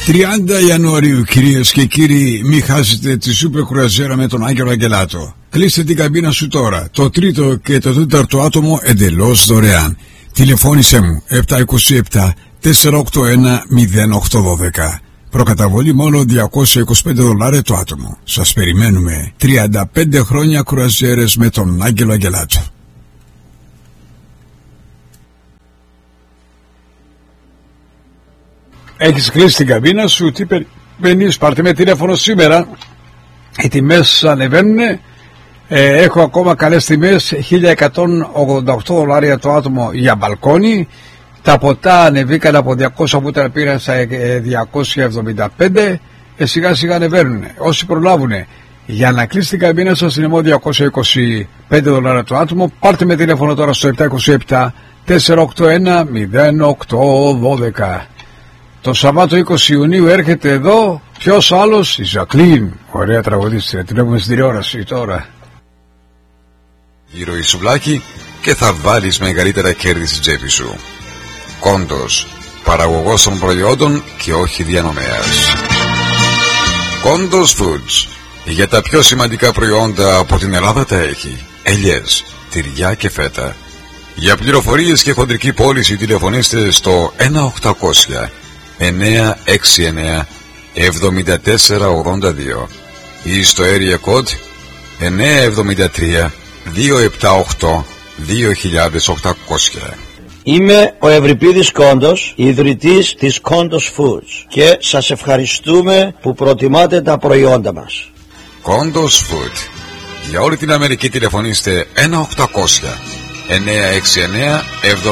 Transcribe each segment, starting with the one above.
30 Ιανουαρίου, κυρίες και κύριοι, μη χάσετε τη σούπερ κρουαζιέρα με τον Άγγελο Αγγελάτο. Κλείστε την καμπίνα σου τώρα. Το τρίτο και το τέταρτο άτομο εντελώς δωρεάν. Τηλεφώνησέ μου 727 481 0812. Προκαταβολή μόνο $225 το άτομο. Σας περιμένουμε. 35 χρόνια κρουαζιέρες με τον Άγγελο Αγγελάτο. Έχεις κλείσει την καμπίνα σου, τι περιμένεις? Πάρτε με τηλέφωνο σήμερα. Οι τιμές ανεβαίνουν. Έχω ακόμα καλές τιμές. $1.188 το άτομο για μπαλκόνι. Τα ποτά ανεβήκαν από 200 που τα πήραν στα 275. Σιγά σιγά ανεβαίνουν. Όσοι προλάβουν για να κλείσει την καμπίνα σας είναι μόνο $225 το άτομο. Πάρτε με τηλέφωνο τώρα στο 727 481 0812. Το Σαββάτο 20 Ιουνίου έρχεται εδώ. Ποιος άλλος? Η Ζακλίν. Ωραία τραγουδίστρια. Την έχουμε στην τηλεόραση τώρα. Γύρω η σουβλάκι και θα βάλεις μεγαλύτερα κέρδη στην τσέπη σου. Κόντος, παραγωγός των προϊόντων και όχι διανομέας. Κόντος Foods, για τα πιο σημαντικά προϊόντα από την Ελλάδα τα έχει. Ελιές, τυριά και φέτα. Για πληροφορίες και χοντρική πώληση τηλεφωνήστε στο 1-800 969 7482 ή στο area code 973 278 2800. Είμαι ο Ευρυπίδης Κόντος, ιδρυτής της Κόντος Foods και σας ευχαριστούμε που προτιμάτε τα προϊόντα μας. Κόντος Food. Για όλη την Αμερική τηλεφωνήστε 1-800 969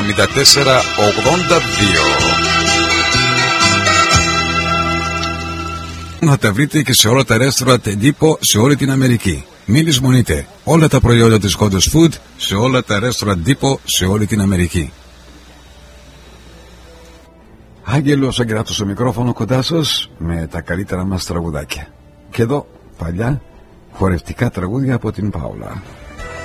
7482. Θα τα βρείτε και σε όλα τα ρέστοραντ τύπο σε όλη την Αμερική. Μην λησμονείτε όλα τα προϊόντα της Κόντος Food σε όλα τα ρέστοραντ τύπο σε όλη την Αμερική. Άγγελος Αγγελάτος στο μικρόφωνο κοντά σας με τα καλύτερα μας τραγουδάκια. Και εδώ παλιά χορευτικά τραγούδια από την Πάολα.